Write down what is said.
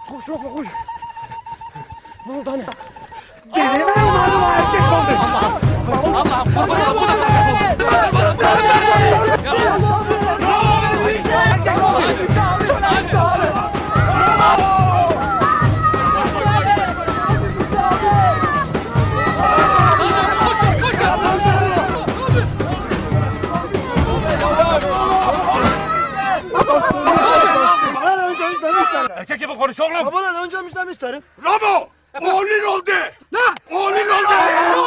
Koş Ramo koş. Ne oldu anne? Deli mi oldu bu erkek oldu? Allah'ım kurban olayım. Bu da Erkek gibi konuş oğlum. Babadan önce müşterimi isterim. Ramo! Oğlun oldu! Ne? Oğlun oldu!